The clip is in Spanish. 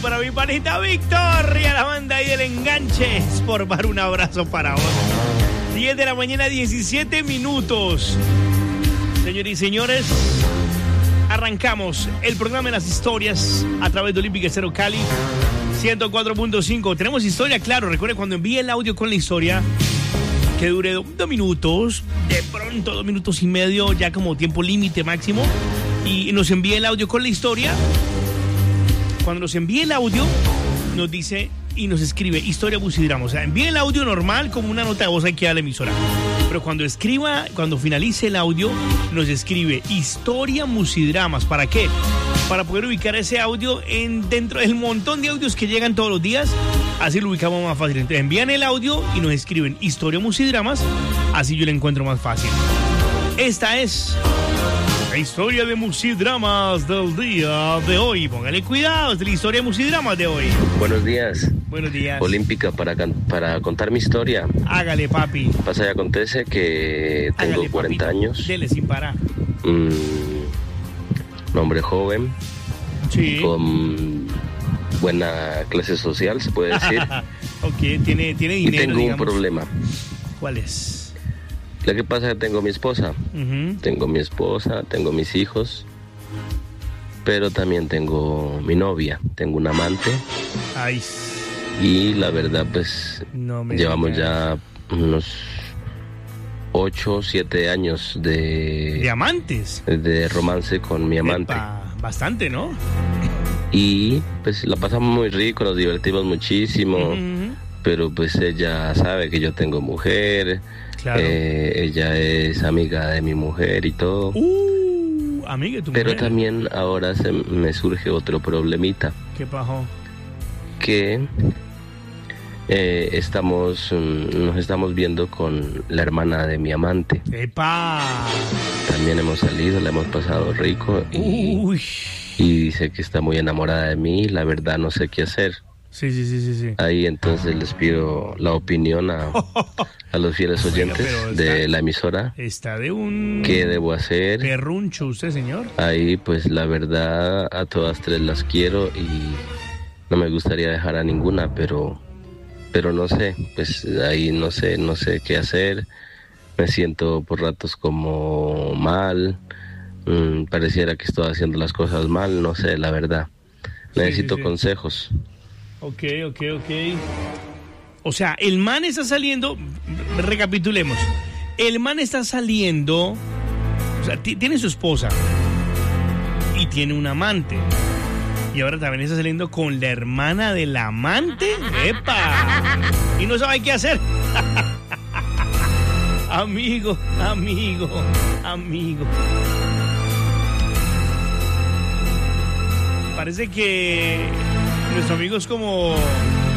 para mi panita Víctor y a la banda ahí del enganche. Por un abrazo para vos. 10 de la mañana, 17 minutos. Señores y señores, arrancamos el programa de las historias a través de Olímpica Estéreo Cali 104.5. Tenemos historia, claro. Recuerde cuando envíe el audio con la historia que dure 2 minutos, de pronto 2 minutos y medio, ya como tiempo límite máximo, y nos envíe el audio con la historia. Cuando nos envíe el audio, nos dice y nos escribe historia, bus y drama. O sea, envíe el audio normal como una nota de voz aquí a la emisora. Pero cuando finalice el audio, nos escribe historia, musidramas. ¿Para qué? Para poder ubicar ese audio dentro del montón de audios que llegan todos los días. Así lo ubicamos más fácil. Entonces envían el audio y nos escriben historia, musidramas. Así yo lo encuentro más fácil. Esta es la historia de musidramas del día de hoy. Póngale cuidado, es la historia de musidramas de hoy. Buenos días. Buenos días. Olímpica, para contar mi historia. Hágale, papi. Pasa y acontece que tengo Hágale, 40 papito. años. Dele sin parar. Un hombre joven. Sí. Con buena clase social, se puede decir. Ok, tiene dinero, y tengo digamos. un problema. ¿Cuál es? Lo que pasa es que tengo mi esposa. Uh-huh. Tengo mi esposa, tengo mis hijos. Pero también tengo mi novia. Tengo un amante. Ay. Y la verdad, pues, No me llevamos digas. ya unos 8 o 7 años ¿De amantes? de romance con mi amante. Epa, bastante, ¿no? Y pues la pasamos muy rico, nos divertimos muchísimo. Uh-huh. Pero pues ella sabe que yo tengo mujer. Claro. Ella es amiga de mi mujer y todo. Amiga de tu Pero mujer. también ahora me surge otro problemita. ¿Qué pasó? Que nos estamos viendo con la hermana de mi amante. ¡Epa! También hemos salido, la hemos pasado rico Uy. y dice que está muy enamorada de mí. La verdad no sé qué hacer. Sí. Ahí entonces les pido la opinión a los fieles oyentes de la emisora. Está de un... ¿Qué debo hacer? Perruncho usted, señor. Ahí pues la verdad a todas tres las quiero y no me gustaría dejar a ninguna, pero no sé, pues ahí no sé qué hacer. Me siento por ratos como mal, pareciera que estoy haciendo las cosas mal, no sé, la verdad. Necesito consejos. Ok. O sea, el man está saliendo, recapitulemos, el man está saliendo, o sea, tiene su esposa y tiene un amante. Y ahora también está saliendo con la hermana del amante. ¡Epa! Y no sabe qué hacer. Amigo. Parece que nuestro amigo es como